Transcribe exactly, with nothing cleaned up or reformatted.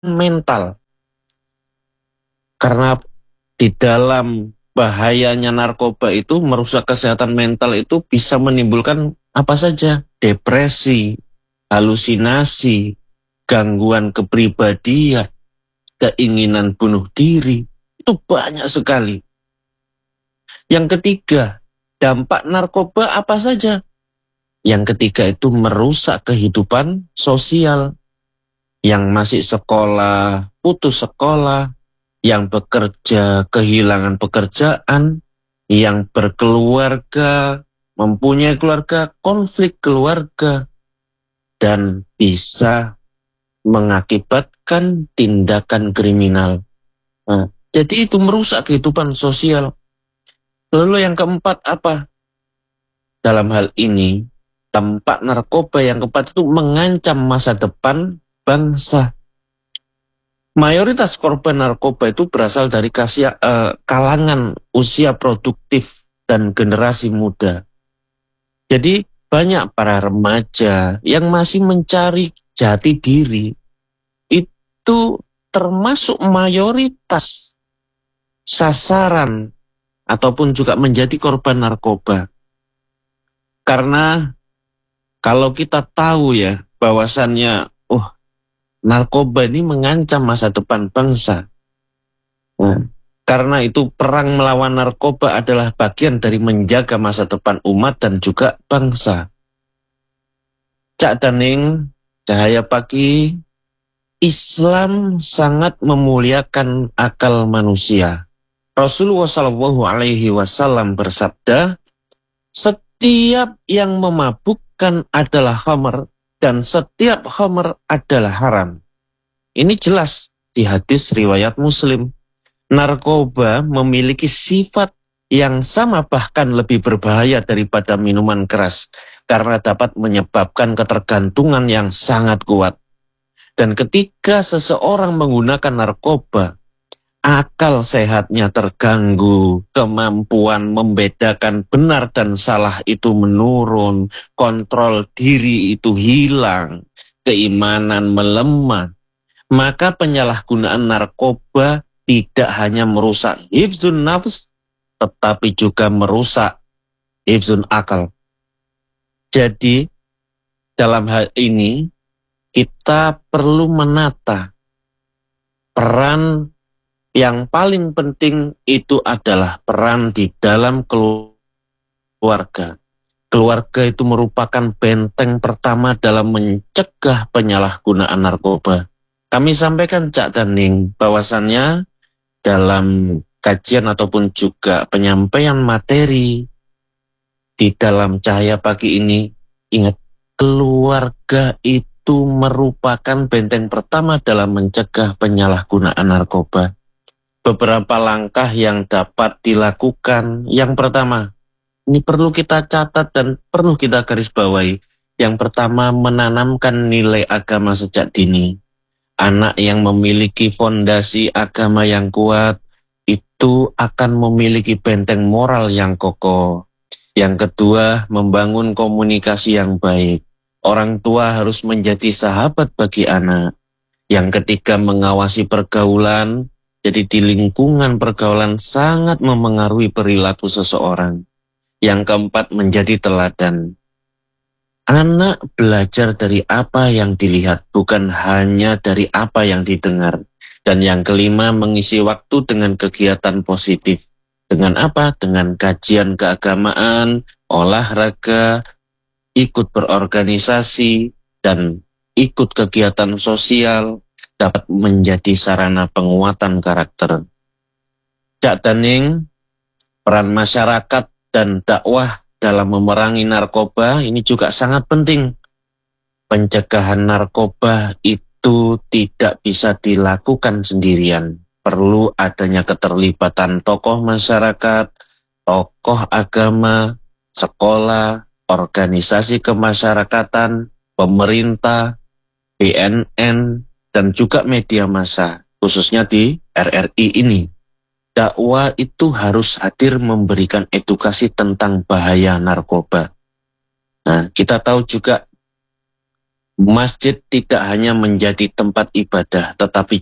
mental. Karena di dalam bahayanya narkoba itu merusak kesehatan mental itu bisa menimbulkan apa saja, depresi, halusinasi, gangguan kepribadian, keinginan bunuh diri, itu banyak sekali. Yang ketiga, dampak narkoba apa saja? Yang ketiga itu merusak kehidupan sosial. Yang masih sekolah, putus sekolah, yang bekerja kehilangan pekerjaan, yang berkeluarga, mempunyai keluarga, konflik keluarga, dan bisa mengakibatkan tindakan kriminal. Nah, jadi itu merusak kehidupan sosial. Lalu yang keempat apa? Dalam hal ini, dampak narkoba yang keempat itu mengancam masa depan bangsa. Mayoritas korban narkoba itu berasal dari kasia, uh, kalangan usia produktif dan generasi muda. Jadi banyak para remaja yang masih mencari jati diri, itu termasuk mayoritas sasaran ataupun juga menjadi korban narkoba. Karena kalau kita tahu ya bahwasannya oh narkoba ini mengancam masa depan bangsa. Nah, karena itu perang melawan narkoba adalah bagian dari menjaga masa depan umat dan juga bangsa. Cak Daning, Cahaya Pagi, Islam sangat memuliakan akal manusia. Rasulullah shallallahu alaihi wasallam bersabda, setiap yang memabukkan adalah khamr, dan setiap khamr adalah haram. Ini jelas di hadis riwayat Muslim. Narkoba memiliki sifat yang sama bahkan lebih berbahaya daripada minuman keras karena dapat menyebabkan ketergantungan yang sangat kuat. Dan ketika seseorang menggunakan narkoba, akal sehatnya terganggu, kemampuan membedakan benar dan salah itu menurun, kontrol diri itu hilang, keimanan melemah. Maka penyalahgunaan narkoba tidak hanya merusak hifdzun nafs, tetapi juga merusak hifdzun akal. Jadi, dalam hal ini, kita perlu menata peran yang paling penting itu adalah peran di dalam keluarga. Keluarga itu merupakan benteng pertama dalam mencegah penyalahgunaan narkoba. Kami sampaikan Cak Daning bahwasannya dalam kajian ataupun juga penyampaian materi di dalam Cahaya Pagi ini, ingat, keluarga itu merupakan benteng pertama dalam mencegah penyalahgunaan narkoba. Beberapa langkah yang dapat dilakukan. Yang pertama, ini perlu kita catat dan perlu kita garis bawahi. Yang pertama, menanamkan nilai agama sejak dini. Anak yang memiliki fondasi agama yang kuat, itu akan memiliki benteng moral yang kokoh. Yang kedua, membangun komunikasi yang baik. Orang tua harus menjadi sahabat bagi anak. Yang ketiga, mengawasi pergaulan. Jadi di lingkungan pergaulan sangat memengaruhi perilaku seseorang. Yang keempat, menjadi teladan. Anak belajar dari apa yang dilihat, bukan hanya dari apa yang didengar. Dan yang kelima, mengisi waktu dengan kegiatan positif. Dengan apa? Dengan kajian keagamaan, olahraga, ikut berorganisasi, dan ikut kegiatan sosial, dapat menjadi sarana penguatan karakter. Cak Daning, peran masyarakat dan dakwah dalam memerangi narkoba ini juga sangat penting. Pencegahan narkoba itu tidak bisa dilakukan sendirian. Perlu adanya keterlibatan tokoh masyarakat, tokoh agama, sekolah, organisasi kemasyarakatan, pemerintah, B N N, dan juga media massa, khususnya di R R I ini. Dakwah itu harus hadir memberikan edukasi tentang bahaya narkoba. Nah, kita tahu juga Masjid tidak hanya menjadi tempat ibadah, tetapi